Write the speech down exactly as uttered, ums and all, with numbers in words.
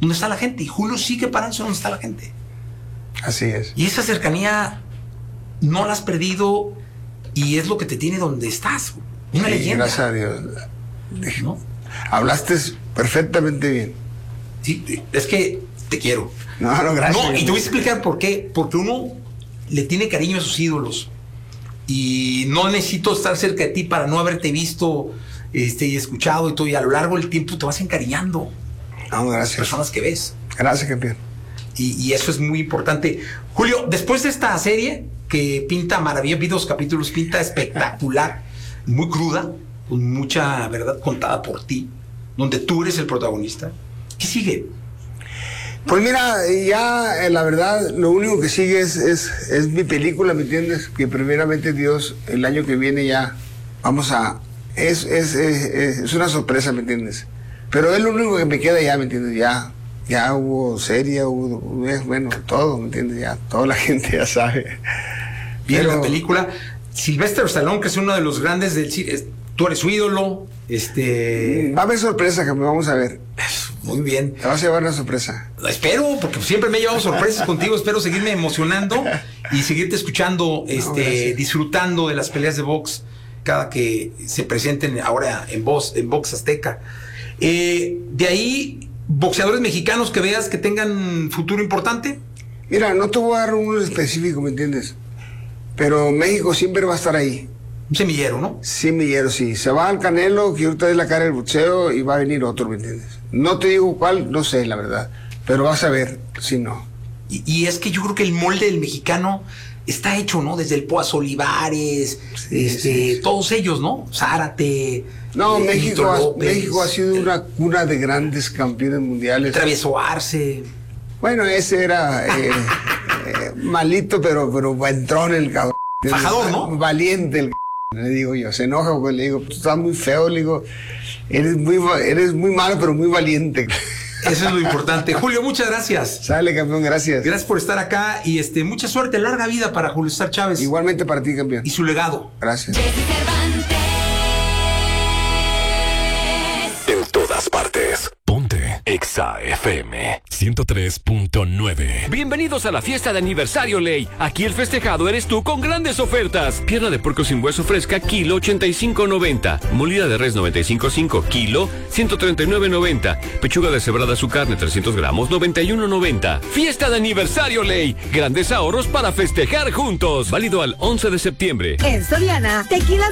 donde está la gente. Y Julio sigue parándose donde está la gente. Así es. Y esa cercanía no la has perdido y es lo que te tiene donde estás. Una sí, leyenda. Gracias a Dios. ¿No? Hablaste perfectamente bien. Sí, es que te quiero. No, no, gracias. No, y te voy a explicar por qué. Porque uno le tiene cariño a sus ídolos. Y no necesito estar cerca de ti para no haberte visto este, y escuchado y todo. Y a lo largo del tiempo te vas encariñando. No, gracias. Las personas que ves. Gracias, campeón. Y, y eso es muy importante. Julio, después de esta serie que pinta maravilloso, vi dos capítulos, pinta espectacular, muy cruda, con mucha verdad contada por ti, donde tú eres el protagonista. ¿Qué sigue? Pues mira, ya eh, la verdad, lo único que sigue es, es, es mi película, ¿me entiendes? Que primeramente Dios, el año que viene ya vamos a... Es, es, es, es una sorpresa, ¿me entiendes? Pero es lo único que me queda ya, ¿me entiendes? Ya, ya hubo serie, hubo, bueno, todo, ¿me entiendes? Ya, toda la gente ya sabe. Viene Pero, la película. Sylvester Stallone, que es uno de los grandes del cine, es- tú eres su ídolo, este... va a haber sorpresa, que vamos a ver. Muy bien. Te vas a llevar una sorpresa. Espero, porque siempre me he llevado sorpresas contigo. Espero seguirme emocionando y seguirte escuchando, este, gracias. disfrutando de las peleas de box cada que se presenten ahora en Box, en Box Azteca. Eh, de ahí, boxeadores mexicanos que veas que tengan futuro importante. Mira, no te voy a dar uno específico, ¿me entiendes? Pero México siempre va a estar ahí. Un semillero, ¿no? Sí, Millero, sí. Se va al Canelo, que ahorita es la cara del boxeo, y va a venir otro, ¿me entiendes? No te digo cuál, no sé, la verdad. Pero vas a ver, si no. Y, y es que yo creo que el molde del mexicano está hecho, ¿no? Desde el Poas Olivares, Sí, este, sí, sí. todos ellos, ¿no? Zárate. No, eh, México, Víctor ha, López, México ha sido una cuna de grandes campeones mundiales. Travieso Arce. Bueno, ese era eh, eh, malito, pero, pero entrón el cabrón. Fajador, ¿no? Valiente el cabrón, le digo yo. Se enoja porque le digo, tú estás muy feo, le digo, eres muy, va- eres muy malo, pero muy valiente. Eso es lo importante. Julio, muchas gracias. Sale, campeón, gracias. Gracias por estar acá y este, mucha suerte, larga vida para Julio César Chávez Igualmente para ti, campeón. y su legado. Gracias. Jesse Cervantes. En todas partes. Ponte Exa F M ciento tres punto nueve. Bienvenidos a la fiesta de aniversario Ley. Aquí el festejado eres tú con grandes ofertas. Pierna de puerco sin hueso fresca, kilo ochenta y cinco noventa. Molida de res noventa y cinco punto cinco, kilo ciento treinta y nueve noventa. Pechuga deshebrada su carne trescientos gramos, noventa y uno noventa. Fiesta de aniversario Ley. Grandes ahorros para festejar juntos. Válido al once de septiembre. En Soriana, tequilas